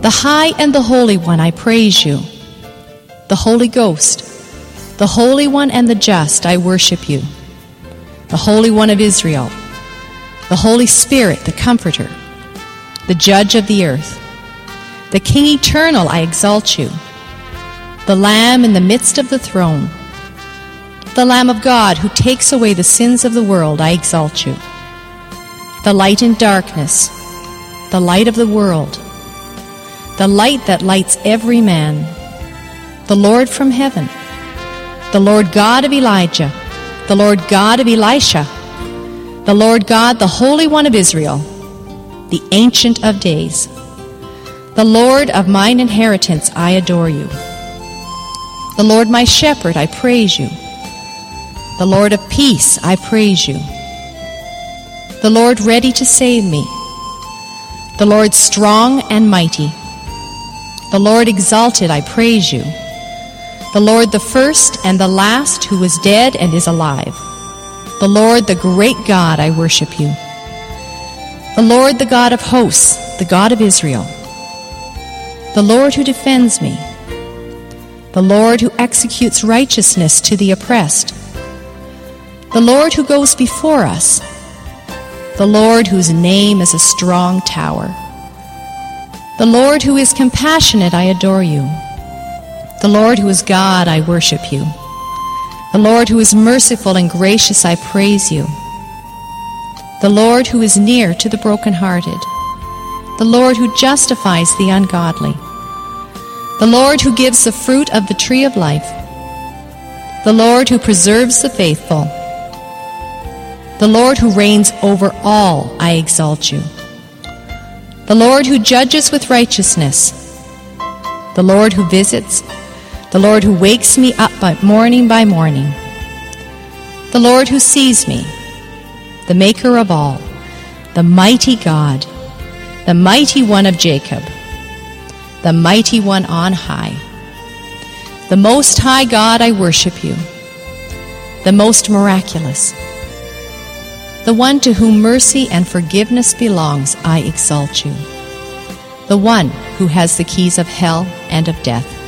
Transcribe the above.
The High and the Holy One, I praise you. The Holy Ghost, the Holy One and the Just, I worship you. The Holy One of Israel, the Holy Spirit, the Comforter, the Judge of the earth, the King Eternal, I exalt you. The Lamb in the midst of the throne, the Lamb of God who takes away the sins of the world, I exalt you. The light in darkness, the light of the world, the light that lights every man, the Lord from heaven, the Lord God of Elijah, the Lord God of Elisha, the Lord God, the Holy One of Israel, the Ancient of Days, the Lord of mine inheritance, I adore you. The Lord my shepherd, I praise you. The Lord of peace, I praise you. The Lord ready to save me. The Lord strong and mighty. The Lord exalted, I praise you. The Lord the first and the last, who was dead and is alive. The Lord the great God, I worship you. The Lord the God of hosts, the God of Israel. The Lord who defends me. The Lord who executes righteousness to the oppressed. The Lord who goes before us. The Lord whose name is a strong tower. The Lord who is compassionate, I adore you. The Lord who is God, I worship you. The Lord who is merciful and gracious, I praise you. The Lord who is near to the brokenhearted. The Lord who justifies the ungodly. The Lord who gives the fruit of the tree of life. The Lord who preserves the faithful. The Lord who reigns over all, I exalt you. The Lord who judges with righteousness. The Lord who visits. The Lord who wakes me up by morning, the Lord who sees me, the Maker of all, the mighty God, the mighty one of Jacob, the mighty one on high. The Most High God, I worship you. The most miraculous, the one to whom mercy and forgiveness belongs, I exalt you. The one who has the keys of hell and of death.